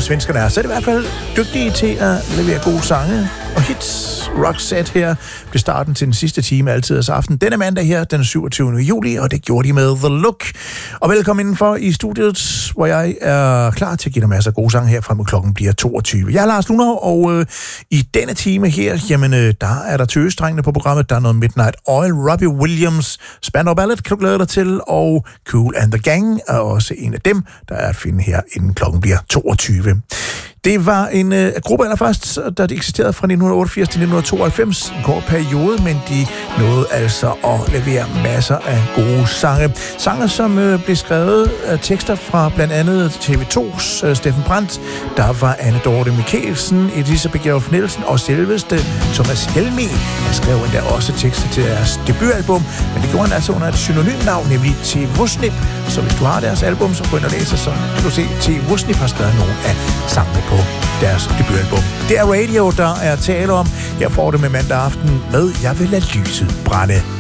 svenskerne er, så er det i hvert fald dygtige til at levere gode sange og hits. Roxette her blev starten til den sidste time altid af aften. Denne mandag her, den 27. juli, og det gjorde de med The Look. Og velkommen indenfor i studiet, hvor jeg er klar til at give dig masser af gode sange her frem, klokken bliver 22. Jeg er Lars Lunov, og i denne time her, jamen, der er der tøsestrengene på programmet. Der er noget Midnight Oil, Robbie Williams, Spandau Ballet, kan du glæde dig til, og Kool and the Gang er også en af dem, der er at finde her, inden klokken bliver 22. Det var en gruppe allerførst, der eksisterede fra 1988 til 1992, en kort periode, men de nåede altså at levere masser af gode sange. Sange, som blev skrevet af tekster fra blandt andet TV2's Steffen Brandt, der var Anne Dorte Mikkelsen, Elisabeth Gjerulf Nielsen og selveste Thomas Helmig. Han skrev endda også tekster til deres debutalbum, men det gjorde han altså under et synonymnavn, nemlig T. Wussnip. Så hvis du har deres album, så gå ind og læse, så kan du se, T. Wussnip har skrevet nogle af sangene på deres debutalbum. Det er Radio, der er tale om. Jeg får det med mandag aften med Jeg vil lade lyset brænde.